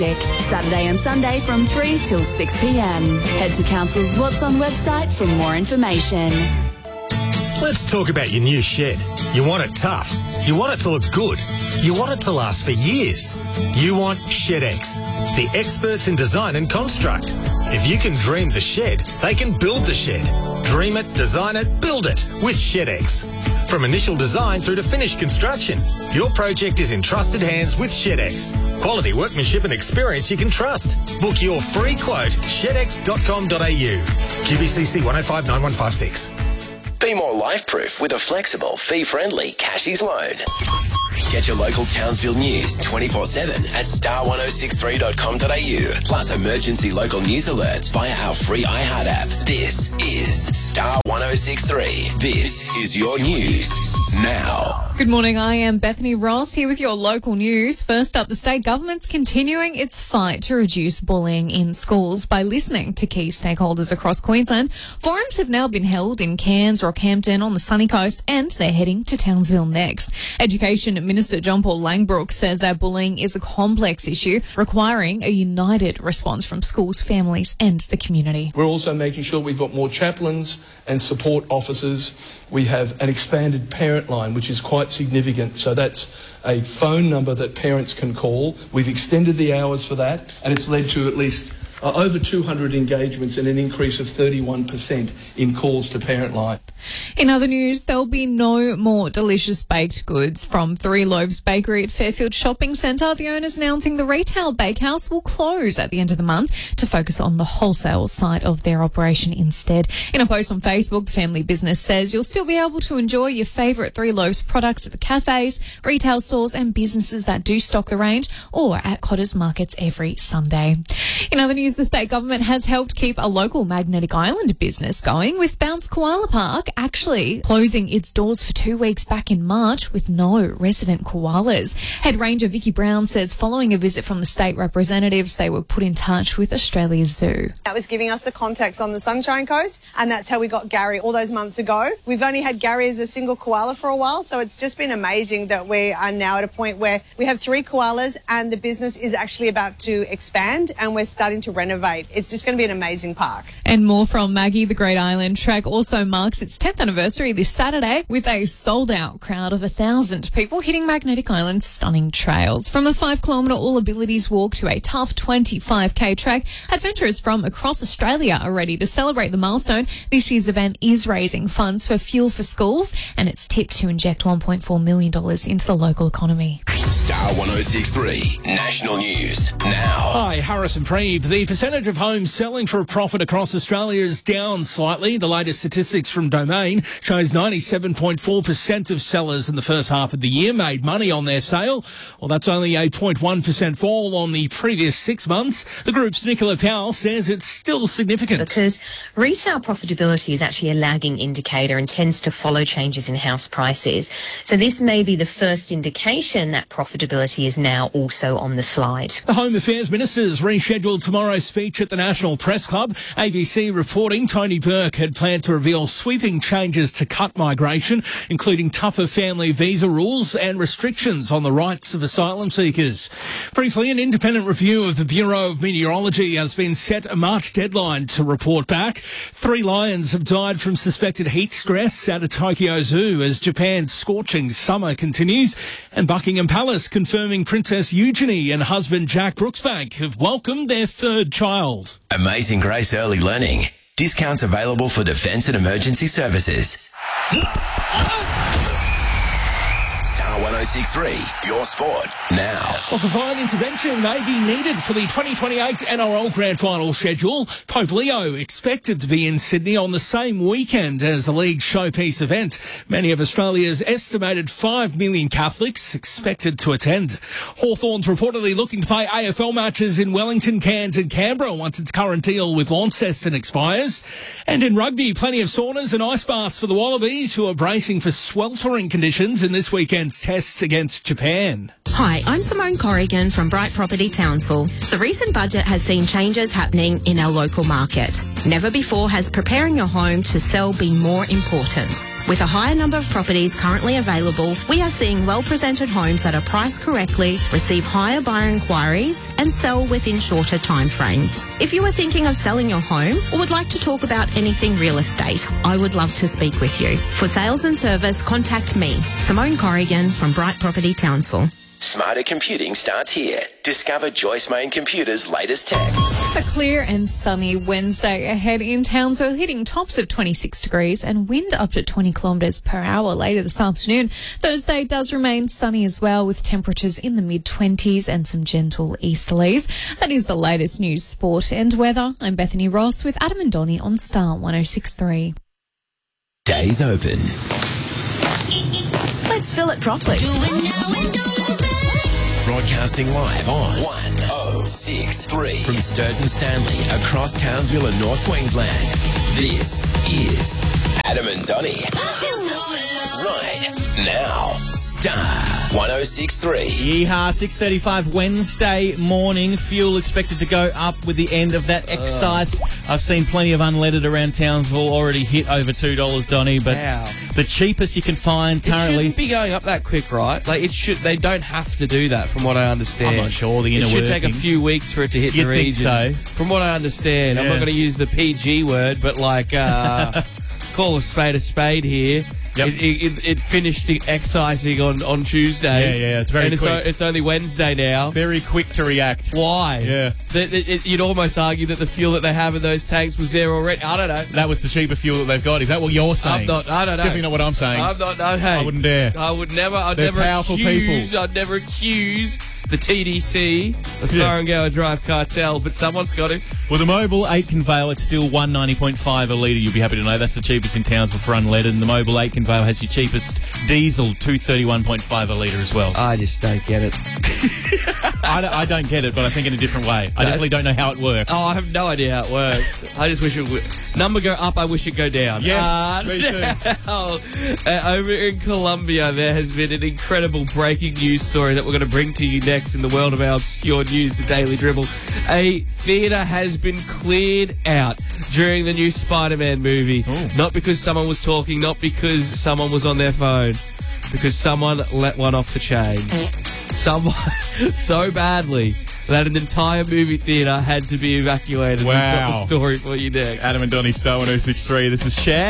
Saturday and Sunday from 3 till 6 p.m. Head to Council's What's On website for more information. Let's talk about your new shed. You want it tough. You want it to look good. You want it to last for years. You want ShedX, the experts in design and construct. If you can dream the shed, they can build the shed. Dream it, design it, build it with ShedX. From initial design through to finished construction, your project is in trusted hands with ShedX. Quality workmanship and experience you can trust. Book your free quote, shedx.com.au. QBCC 1059156. Be more life-proof with a flexible, fee-friendly Cashies loan. Get your local Townsville news 24/7 at star1063.com.au. Plus emergency local news alerts via our free iHeart app. This is Star 1063. This is your news now. Good morning, I am Bethany Ross here with your local news. First up, the state government's continuing its fight to reduce bullying in schools by listening to key stakeholders across Queensland. Forums have now been held in Cairns, Rockhampton on the sunny coast, and they're heading to Townsville next. Education Minister John Paul Langbroek says that bullying is a complex issue requiring a united response from schools, families and the community. We're also making sure we've got more chaplains and support officers. We have an expanded parent line, which is quite significant. So that's a phone number that parents can call. We've extended the hours for that, and it's led to at least over 200 engagements and an increase of 31% in calls to Parent Line. In other news, there'll be no more delicious baked goods from Three Loaves Bakery at Fairfield Shopping Centre. The owners announcing the retail bakehouse will close at the end of the month to focus on the wholesale side of their operation instead. In a post on Facebook, the family business says you'll still be able to enjoy your favourite Three Loaves products at the cafes, retail stores and businesses that do stock the range, or at Cotters Markets every Sunday. In other news, the state government has helped keep a local Magnetic Island business going, with Bounce Koala Park actually closing its doors for 2 weeks back in March with no resident koalas. Head Ranger Vicky Brown says following a visit from the state representatives, they were put in touch with Australia's Zoo. That was giving us the contacts on the Sunshine Coast, and that's how we got Gary all those months ago. We've only had Gary as a single koala for a while, so it's just been amazing that we are now at a point where we have 3 koalas and the business is actually about to expand and we're starting to renovate. It's just going to be an amazing park. And more from Maggie. The Great Island Track also marks its 10th anniversary this Saturday with a sold-out crowd of 1,000 people hitting Magnetic Island's stunning trails. From a 5-kilometre all-abilities walk to a tough 25k track, adventurers from across Australia are ready to celebrate the milestone. This year's event is raising funds for Fuel for Schools, and it's tipped to inject $1.4 million into the local economy. Star 1063 National News now. Hi, Harrison Preeve. The percentage of homes selling for a profit across Australia is down slightly. The latest statistics from Domain shows 97.4% of sellers in the first half of the year made money on their sale. Well, that's only a 0.1% fall on the previous 6 months. The group's Nicola Powell says it's still significant. Because resale profitability is actually a lagging indicator and tends to follow changes in house prices. So this may be the first indication that profitability is now also on the slide. The Home Affairs Minister's rescheduled tomorrow's speech at the National Press Club. ABC reporting Tony Burke had planned to reveal sweeping changes to cut migration, including tougher family visa rules and restrictions on the rights of asylum seekers. Briefly, an independent review of the Bureau of Meteorology has been set a March deadline to report back. 3 lions have died from suspected heat stress at a Tokyo Zoo as Japan's scorching summer continues. And Buckingham Palace confirming Princess Eugenie and husband Jack Brooksbank have welcomed their 3rd child. Amazing Grace Early Learning. Discounts available for defence and emergency services. Star 1063, your sport now. Well, divine intervention may be needed for the 2028 NRL Grand Final schedule. Pope Leo expected to be in Sydney on the same weekend as the league's showpiece event. Many of Australia's estimated 5 million Catholics expected to attend. Hawthorn's reportedly looking to play AFL matches in Wellington, Cairns and Canberra once its current deal with Launceston expires. And in rugby, plenty of saunas and ice baths for the Wallabies, who are bracing for sweltering conditions in this weekend's tests against Japan. Hi, I'm Simone Corrigan from Bright Property Townsville. The recent budget has seen changes happening in our local market. Never before has preparing your home to sell been more important. With a higher number of properties currently available, we are seeing well-presented homes that are priced correctly, receive higher buyer inquiries, and sell within shorter timeframes. If you are thinking of selling your home or would like to talk about anything real estate, I would love to speak with you. For sales and service, contact me, Simone Corrigan from Bright Property Townsville. Smarter computing starts here. Discover Joyce Main Computer's latest tech. A clear and sunny Wednesday ahead in Townsville, hitting tops of 26 degrees and wind up to 20 kilometres per hour later this afternoon. Thursday does remain sunny as well, with temperatures in the mid-20s and some gentle easterlies. That is the latest news, sport and weather. I'm Bethany Ross with Adam and Donnie on Star 106.3. Days open. Let's fill it properly. Broadcasting live on 106.3 from Sturton Stanley across Townsville and North Queensland. This is Adam and Donnie. Right now, Star 106.3. Yeehaw, 6:35 Wednesday morning. Fuel expected to go up with the end of that excise. I've seen plenty of unleaded around Townsville already hit over $2, Donnie, but the cheapest you can find currently... It shouldn't be going up that quick, right? Like, it should. They don't have to do that, from what I understand. I'm not sure, the inner workings. It should take a few weeks for it to hit the regions. You'd think so. From what I understand. I'm not going to use the PG word, but, like, call a spade here. Yep. It finished excising on Tuesday. Yeah, it's very quick. And it's only Wednesday now. Very quick to react. Why? Yeah. You'd almost argue that the fuel that they have in those tanks was there already. I don't know. That was the cheaper fuel that they've got. Is that what you're saying? I don't know. It's definitely not what I'm saying. I'm not. No, hey, I wouldn't dare. I would never. I'd They're never powerful accuse. people. I'd never accuse the TDC, the Thoroughgower Drive Cartel, but someone's got to. With a Mobil 8 conveyor, it's still $1.90.5 a litre. You'll be happy to know that's the cheapest in Townsville for unleaded. And the Mobil 8 conveyor has your cheapest diesel, $2.31.5 a litre as well. I just don't get it. I don't get it, but I think in a different way. I definitely don't know how it works. Oh, I have no idea how it works. I just wish it would. Number go up, I wish it go down. Yes, me too. Over in Colombia, there has been an incredible breaking news story that we're going to bring to you next in the world of our obscure news, the Daily Dribble. A theatre has been cleared out during the new Spider-Man movie. Ooh. Not because someone was talking, not because someone was on their phone, because someone let one off the chain. Someone so badly that an entire movie theatre had to be evacuated. Wow. We've got the story for you next. Adam and Donnie, Star 106.3. This is Shaq.